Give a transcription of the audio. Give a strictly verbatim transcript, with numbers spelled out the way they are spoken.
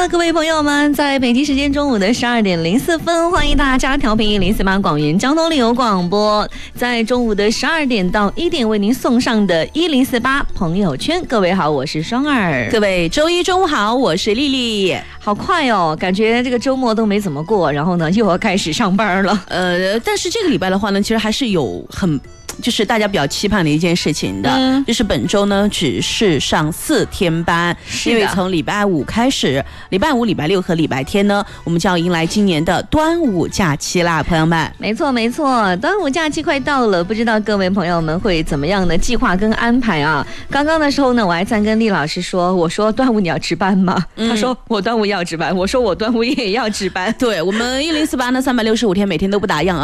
了，各位朋友们，在北京时间中午的十二点零四分，欢迎大家调频一零四八广元交通旅游广播，在中午的十二点到一点为您送上的一零四八朋友圈。各位好，我是双儿。 各位周一中午好，我是丽丽。 好快哦，感觉这个周末都没怎么过，然后呢又要开始上班了。 呃，但是这个礼拜的话呢，其实还是有很。就是大家比较期盼的一件事情的，嗯、就是本周呢只是上四天班，因为从礼拜五开始，礼拜五、礼拜六和礼拜天呢，我们就要迎来今年的端午假期啦，朋友们。 没错，没错，端午假期快到了，不知道各位朋友们会怎么样的计划跟安排啊？刚刚的时候呢，我还在跟厉老师说，我说端午你要值班吗？嗯、他说我端午也要值班，我说我端午也要值班。 对，我们一零四八呢，三百六十五天每天都不打烊啊。